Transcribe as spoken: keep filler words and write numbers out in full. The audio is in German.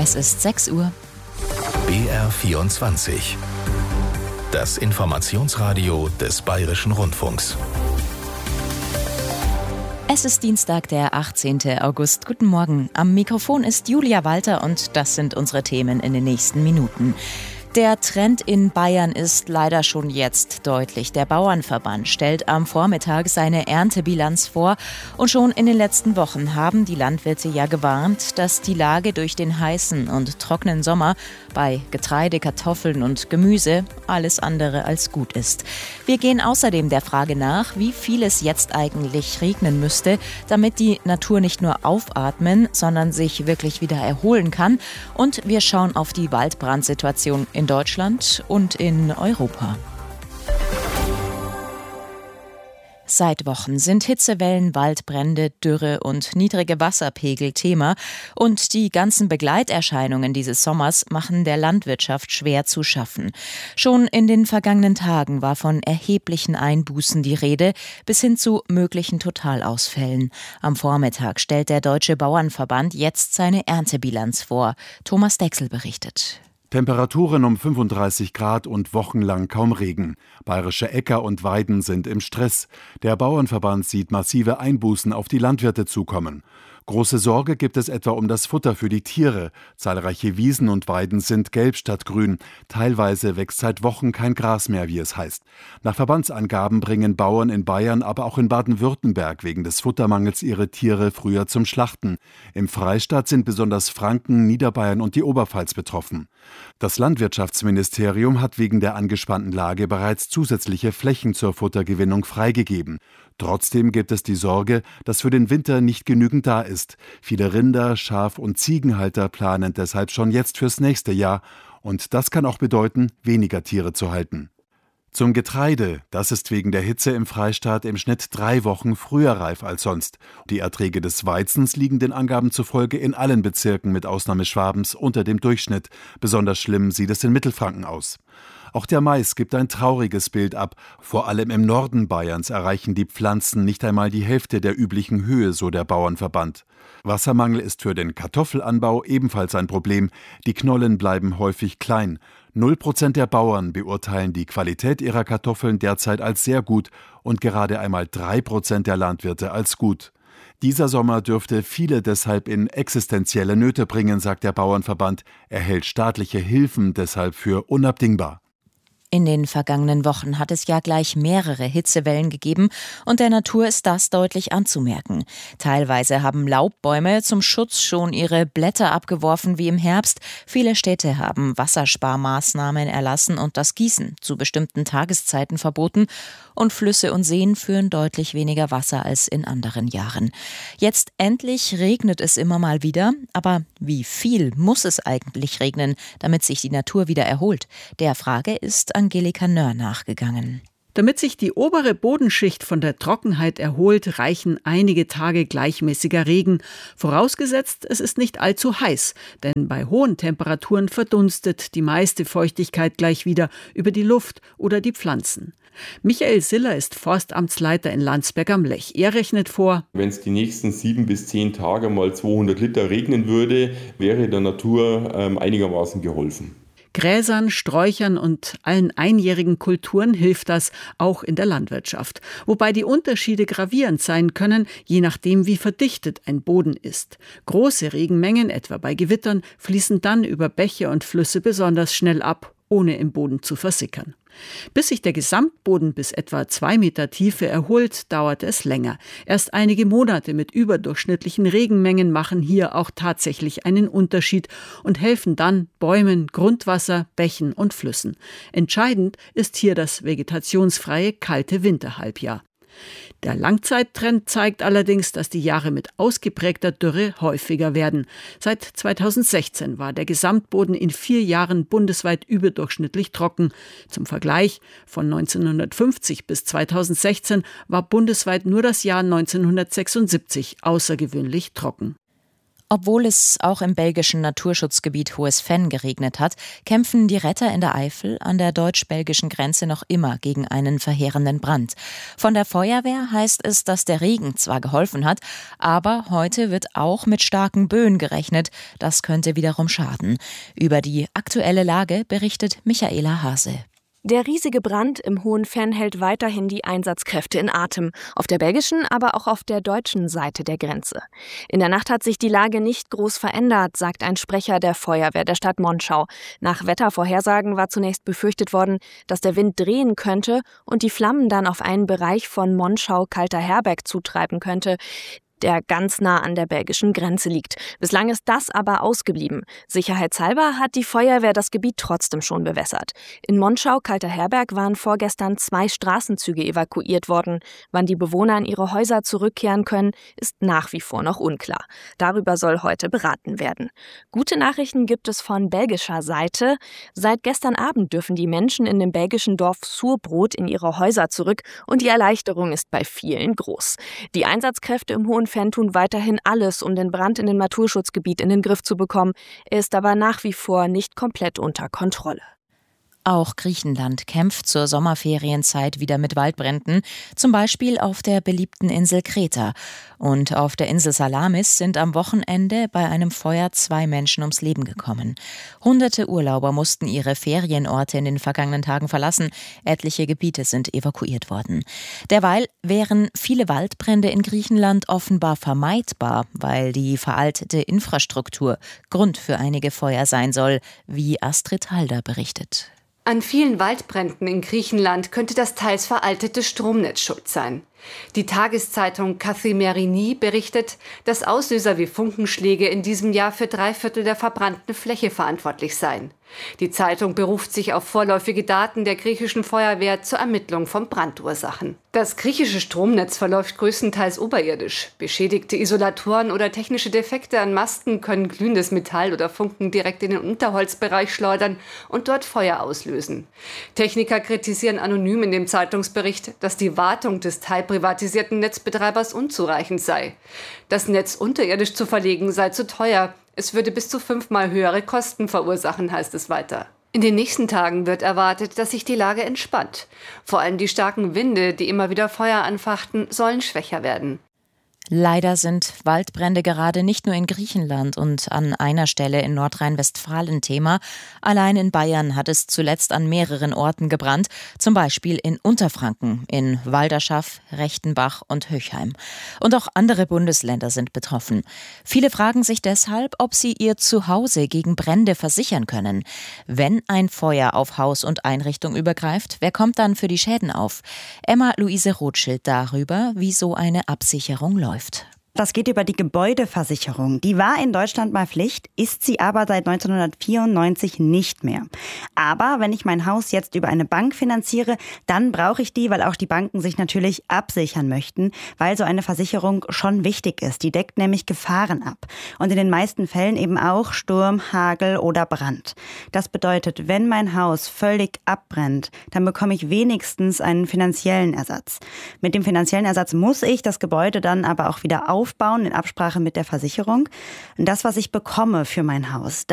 Es ist sechs Uhr. B R vierundzwanzig. Das Informationsradio des Bayerischen Rundfunks. Es ist Dienstag, der achtzehnten August. Guten Morgen. Am Mikrofon ist Julia Walter und das sind unsere Themen in den nächsten Minuten. Der Trend in Bayern ist leider schon jetzt deutlich. Der Bauernverband stellt am Vormittag seine Erntebilanz vor und schon in den letzten Wochen haben die Landwirte ja gewarnt, dass die Lage durch den heißen und trockenen Sommer bei Getreide, Kartoffeln und Gemüse alles andere als gut ist. Wir gehen außerdem der Frage nach, wie viel es jetzt eigentlich regnen müsste, damit die Natur nicht nur aufatmen, sondern sich wirklich wieder erholen kann. Und wir schauen auf die Waldbrandsituation in Deutschland und in Europa. Seit Wochen sind Hitzewellen, Waldbrände, Dürre und niedrige Wasserpegel Thema. Und die ganzen Begleiterscheinungen dieses Sommers machen der Landwirtschaft schwer zu schaffen. Schon in den vergangenen Tagen war von erheblichen Einbußen die Rede, bis hin zu möglichen Totalausfällen. Am Vormittag stellt der Deutsche Bauernverband jetzt seine Erntebilanz vor. Thomas Dechsel berichtet. Temperaturen um fünfunddreißig Grad und wochenlang kaum Regen. Bayerische Äcker und Weiden sind im Stress. Der Bauernverband sieht massive Einbußen auf die Landwirte zukommen. Große Sorge gibt es etwa um das Futter für die Tiere. Zahlreiche Wiesen und Weiden sind gelb statt grün. Teilweise wächst seit Wochen kein Gras mehr, wie es heißt. Nach Verbandsangaben bringen Bauern in Bayern, aber auch in Baden-Württemberg wegen des Futtermangels ihre Tiere früher zum Schlachten. Im Freistaat sind besonders Franken, Niederbayern und die Oberpfalz betroffen. Das Landwirtschaftsministerium hat wegen der angespannten Lage bereits zusätzliche Flächen zur Futtergewinnung freigegeben. Trotzdem gibt es die Sorge, dass für den Winter nicht genügend da ist. Viele Rinder-, Schaf- und Ziegenhalter planen deshalb schon jetzt fürs nächste Jahr. Und das kann auch bedeuten, weniger Tiere zu halten. Zum Getreide, das ist wegen der Hitze im Freistaat im Schnitt drei Wochen früher reif als sonst. Die Erträge des Weizens liegen den Angaben zufolge in allen Bezirken mit Ausnahme Schwabens unter dem Durchschnitt. Besonders schlimm sieht es in Mittelfranken aus. Auch der Mais gibt ein trauriges Bild ab. Vor allem im Norden Bayerns erreichen die Pflanzen nicht einmal die Hälfte der üblichen Höhe, so der Bauernverband. Wassermangel ist für den Kartoffelanbau ebenfalls ein Problem. Die Knollen bleiben häufig klein. Null Prozent der Bauern beurteilen die Qualität ihrer Kartoffeln derzeit als sehr gut und gerade einmal drei Prozent der Landwirte als gut. Dieser Sommer dürfte viele deshalb in existenzielle Nöte bringen, sagt der Bauernverband. Er hält staatliche Hilfen deshalb für unabdingbar. In den vergangenen Wochen hat es ja gleich mehrere Hitzewellen gegeben und der Natur ist das deutlich anzumerken. Teilweise haben Laubbäume zum Schutz schon ihre Blätter abgeworfen wie im Herbst. Viele Städte haben Wassersparmaßnahmen erlassen und das Gießen zu bestimmten Tageszeiten verboten. Und Flüsse und Seen führen deutlich weniger Wasser als in anderen Jahren. Jetzt endlich regnet es immer mal wieder. Aber wie viel muss es eigentlich regnen, damit sich die Natur wieder erholt? Der Frage ist Angelika Nörr nachgegangen. Damit sich die obere Bodenschicht von der Trockenheit erholt, reichen einige Tage gleichmäßiger Regen. Vorausgesetzt, es ist nicht allzu heiß, denn bei hohen Temperaturen verdunstet die meiste Feuchtigkeit gleich wieder über die Luft oder die Pflanzen. Michael Siller ist Forstamtsleiter in Landsberg am Lech. Er rechnet vor: Wenn es die nächsten sieben bis zehn Tage mal zweihundert Liter regnen würde, wäre der Natur ähm, einigermaßen geholfen. Gräsern, Sträuchern und allen einjährigen Kulturen hilft das auch in der Landwirtschaft. Wobei die Unterschiede gravierend sein können, je nachdem wie verdichtet ein Boden ist. Große Regenmengen, etwa bei Gewittern, fließen dann über Bäche und Flüsse besonders schnell ab, ohne im Boden zu versickern. Bis sich der Gesamtboden bis etwa zwei Meter Tiefe erholt, dauert es länger. Erst einige Monate mit überdurchschnittlichen Regenmengen machen hier auch tatsächlich einen Unterschied und helfen dann Bäumen, Grundwasser, Bächen und Flüssen. Entscheidend ist hier das vegetationsfreie kalte Winterhalbjahr. Der Langzeittrend zeigt allerdings, dass die Jahre mit ausgeprägter Dürre häufiger werden. Seit zweitausendsechzehn war der Gesamtboden in vier Jahren bundesweit überdurchschnittlich trocken. Zum Vergleich, von neunzehnhundertfünfzig bis zweitausendsechzehn war bundesweit nur das Jahr neunzehnhundertsechsundsiebzig außergewöhnlich trocken. Obwohl es auch im belgischen Naturschutzgebiet Hohes Venn geregnet hat, kämpfen die Retter in der Eifel an der deutsch-belgischen Grenze noch immer gegen einen verheerenden Brand. Von der Feuerwehr heißt es, dass der Regen zwar geholfen hat, aber heute wird auch mit starken Böen gerechnet. Das könnte wiederum schaden. Über die aktuelle Lage berichtet Michaela Hase. Der riesige Brand im Hohen Venn hält weiterhin die Einsatzkräfte in Atem. Auf der belgischen, aber auch auf der deutschen Seite der Grenze. In der Nacht hat sich die Lage nicht groß verändert, sagt ein Sprecher der Feuerwehr der Stadt Monschau. Nach Wettervorhersagen war zunächst befürchtet worden, dass der Wind drehen könnte und die Flammen dann auf einen Bereich von Monschau-Kalter-Herberg zutreiben könnte, der ganz nah an der belgischen Grenze liegt. Bislang ist das aber ausgeblieben. Sicherheitshalber hat die Feuerwehr das Gebiet trotzdem schon bewässert. In Monschau-Kalter-Herberg waren vorgestern zwei Straßenzüge evakuiert worden. Wann die Bewohner in ihre Häuser zurückkehren können, ist nach wie vor noch unklar. Darüber soll heute beraten werden. Gute Nachrichten gibt es von belgischer Seite. Seit gestern Abend dürfen die Menschen in dem belgischen Dorf Surbrot in ihre Häuser zurück und die Erleichterung ist bei vielen groß. Die Einsatzkräfte im Hohen Venn tun weiterhin alles, um den Brand in dem Naturschutzgebiet in den Griff zu bekommen. Er ist aber nach wie vor nicht komplett unter Kontrolle. Auch Griechenland kämpft zur Sommerferienzeit wieder mit Waldbränden, zum Beispiel auf der beliebten Insel Kreta. Und auf der Insel Salamis sind am Wochenende bei einem Feuer zwei Menschen ums Leben gekommen. Hunderte Urlauber mussten ihre Ferienorte in den vergangenen Tagen verlassen. Etliche Gebiete sind evakuiert worden. Derweil wären viele Waldbrände in Griechenland offenbar vermeidbar, weil die veraltete Infrastruktur Grund für einige Feuer sein soll, wie Astrid Halder berichtet. An vielen Waldbränden in Griechenland könnte das teils veraltete Stromnetz schuld sein. Die Tageszeitung Kathimerini berichtet, dass Auslöser wie Funkenschläge in diesem Jahr für drei Viertel der verbrannten Fläche verantwortlich seien. Die Zeitung beruft sich auf vorläufige Daten der griechischen Feuerwehr zur Ermittlung von Brandursachen. Das griechische Stromnetz verläuft größtenteils oberirdisch. Beschädigte Isolatoren oder technische Defekte an Masten können glühendes Metall oder Funken direkt in den Unterholzbereich schleudern und dort Feuer auslösen. Techniker kritisieren anonym in dem Zeitungsbericht, dass die Wartung des teilprivatisierten Netzbetreibers unzureichend sei. Das Netz unterirdisch zu verlegen sei zu teuer. Es würde bis zu fünfmal höhere Kosten verursachen, heißt es weiter. In den nächsten Tagen wird erwartet, dass sich die Lage entspannt. Vor allem die starken Winde, die immer wieder Feuer anfachten, sollen schwächer werden. Leider sind Waldbrände gerade nicht nur in Griechenland und an einer Stelle in Nordrhein-Westfalen Thema. Allein in Bayern hat es zuletzt an mehreren Orten gebrannt, zum Beispiel in Unterfranken, in Walderschaff, Rechtenbach und Höchheim. Und auch andere Bundesländer sind betroffen. Viele fragen sich deshalb, ob sie ihr Zuhause gegen Brände versichern können. Wenn ein Feuer auf Haus und Einrichtung übergreift, wer kommt dann für die Schäden auf? Emma-Luise Rothschild darüber, wie so eine Absicherung läuft. Das geht über die Gebäudeversicherung. Die war in Deutschland mal Pflicht, ist sie aber seit neunzehnhundertvierundneunzig nicht mehr. Aber wenn ich mein Haus jetzt über eine Bank finanziere, dann brauche ich die, weil auch die Banken sich natürlich absichern möchten, weil so eine Versicherung schon wichtig ist. Die deckt nämlich Gefahren ab. Und in den meisten Fällen eben auch Sturm, Hagel oder Brand. Das bedeutet, wenn mein Haus völlig abbrennt, dann bekomme ich wenigstens einen finanziellen Ersatz. Mit dem finanziellen Ersatz muss ich das Gebäude dann aber auch wieder aufbauen. aufbauen in Absprache mit der Versicherung. Das, was ich bekomme für mein Haus,